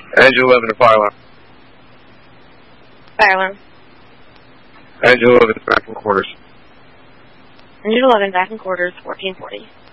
Engine 11 to fire alarm. Fire alarm. Engine 11 back in quarters. Engine 11 back in quarters, 1440.